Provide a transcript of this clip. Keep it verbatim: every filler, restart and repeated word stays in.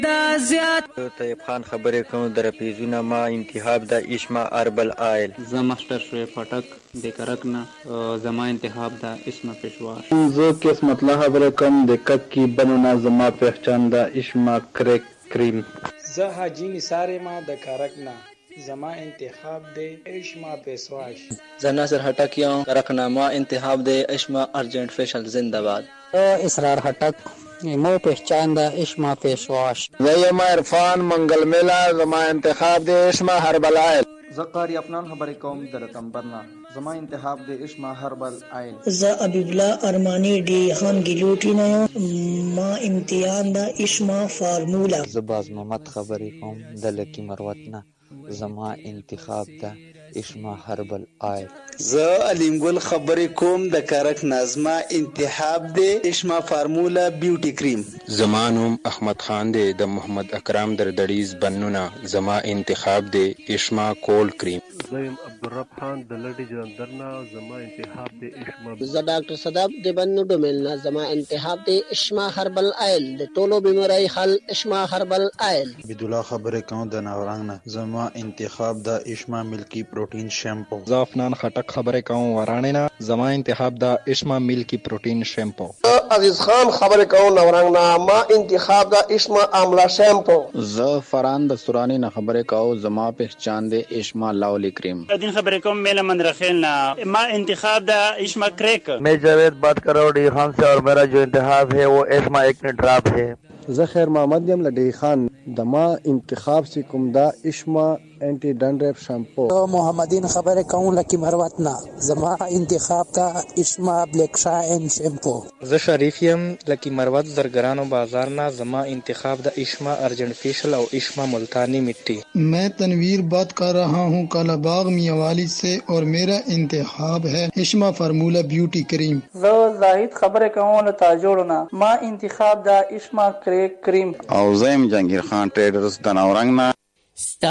دا زیات طیب خان خبرې کوم در پیزونه ما انتخاب د اسما اربل آیل. زه مستر شوی پټک د کرک نه زما انتخاب د اسما پېشواش. زه قسمت الله خبرې کوم د کک کی بنونه زما پہچان د اسما کریک کریم. زه حاجی نثار ما د کرک نه زما انتخاب د اسما پېشواش. زه ناصر هټک یم کرک نه ما انتخاب د اسما ارجنٹ فیشل زنده باد. اسرار هټک مو پہچان دا اشما پیشواش. زه یم عرفان منگل میلا زما انتخاب د اشما هربل آیل. زه قاری افنان خبرې کوم د رتمبرنا زما انتخاب د اشما هربل آیل. زه حبیب الله ارمانی ډی خان ګلوټی نه ما امتحان دا اشما فارمولا. زه باز محمد خبرې کوم د لکی مروت نه زما انتخاب د اشما هربل آیل. زه علیم ګل خبرې کوم د کرک نازما انتخاب د اشما فارمولا بیوټی کریم. زما نوم احمد خان دی د محمد اکرام دردړیز بنونه زما انتخاب د اشما کول کریم. زه یم عبدالرب خان د لډی جلندرنا زما انتخاب د اشما. زه ډاکټر صداب د بنو ډوملنا زما انتخاب د اشما هربل آیل. د ټولو بیماری حل اشما هربل آیل. عبد الله خبرې کوم د نورنګ نه زما انتخاب د اشما ملکی پروتین شیمپو. زه افنان خټک خبرې کوم ورانه نه زما انتخاب د اشما ملکی پروتین شیمپو. عزیز خان خبرې کوم نورنګ نه ما انتخاب د اشما آملا شیمپو. زه فران د سورانی نه خبرې کوم زما پہچان د اشما لاولی کریم. دین خبریں کوم میلا مندرخیل نا ما انتخاب دا اشما کریک. میں جاوید بات کر رہا ہوں ڈی خان سے اور میرا جو انتخاب ہے وہ اشما ایکنے ڈراپ ہے. زه خیر محمد یم لډی خان د ما انتخاب سی کوم دا اشما اینٹی ڈنڈرف شیمپو. محمدین خبرې کوم لکی مروت نه زما انتخاب دا اشما بلیک شاین شیمپو. زه شریف یم لکی مروت زرګرانو بازار نه زما انتخاب د اشما ارجنٹ فیشل او اشما ملتانی مٹی. میں تنویر بات کر رہا ہوں کالا باغ میاوالی سے اور میرا انتخاب ہے اشما فارمولا بیوٹی کریم. زه زاهد خبرې کوم له تاجوړنا ما انتخاب دا اشما کریک کریم. او زه یم جهانگیر خان ټریډرز د نورنګ نه